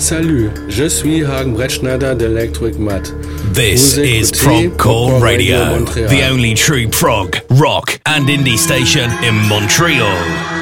Salut, je suis Hagen Brettschneider d'Electric Mat. This is Progcore Radio, the only true prog, rock and indie station in Montreal.